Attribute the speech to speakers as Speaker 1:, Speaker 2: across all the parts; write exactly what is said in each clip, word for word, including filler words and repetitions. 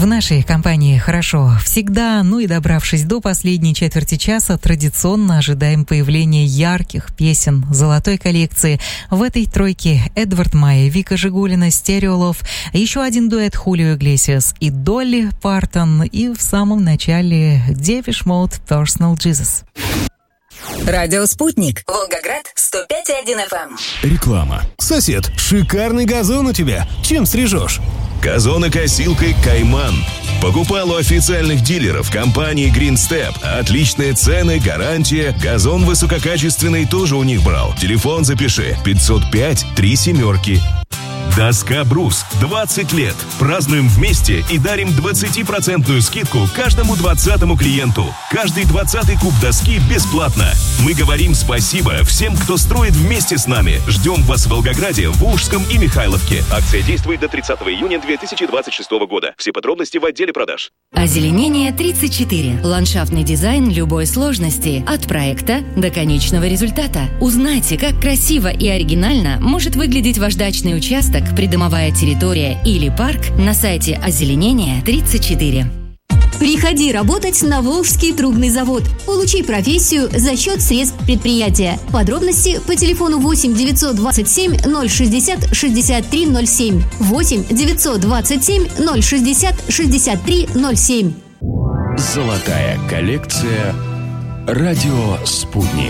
Speaker 1: В нашей компании хорошо всегда, ну и добравшись до последней четверти часа, традиционно ожидаем появления ярких песен золотой коллекции. В этой тройке Эдвард Майя, Вика Жигулина, Стерео Лов, еще один дуэт Хулио Иглесиас и Долли Партон, и в самом начале Депеш Мод Personal Jesus.
Speaker 2: Радио «Спутник». Волгоград, сто пять и один эф эм.
Speaker 3: Реклама. Сосед, шикарный газон у тебя. Чем стрижешь?
Speaker 4: Газонокосилкой «Кайман». Покупал у официальных дилеров компании Green Step. Отличные цены, гарантия. Газон высококачественный тоже у них брал. Телефон запиши. пятьсот пять три семерки. Доска «Брус». двадцать лет. Празднуем вместе и дарим двадцатипроцентную скидку каждому двадцатому клиенту. Каждый двадцатый куб доски бесплатно. Мы говорим спасибо всем, кто строит вместе с нами. Ждем вас в Волгограде, Волжском и Михайловке. Акция действует до тридцатого июня две тысячи двадцать шестого года. Все подробности в отделе продаж.
Speaker 2: Озеленение тридцать четыре. Ландшафтный дизайн любой сложности. От проекта до конечного результата. Узнайте, как красиво и оригинально может выглядеть ваш дачный участок, придомовая территория или парк на сайте Озеленение тридцать четыре.
Speaker 5: Приходи работать на Волжский трубный завод. Получи профессию за счет средств предприятия. Подробности по телефону восемь девятьсот двадцать семь ноль шестьдесят шестьдесят три ноль семь. восемь девятьсот двадцать семь ноль шестьдесят шестьдесят три ноль семь.
Speaker 3: Золотая коллекция. Радио «Спутник».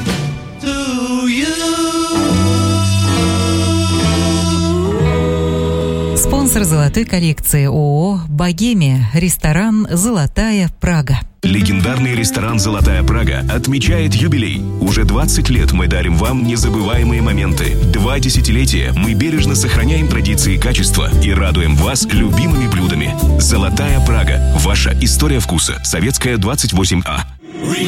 Speaker 1: Спонсор золотой коллекции ООО «Богемия», ресторан «Золотая Прага».
Speaker 4: Легендарный ресторан «Золотая Прага» отмечает юбилей. Уже двадцать лет мы дарим вам незабываемые моменты. Два десятилетия мы бережно сохраняем традиции качества и радуем вас любимыми блюдами. «Золотая Прага». Ваша история вкуса. Советская, двадцать восемь А.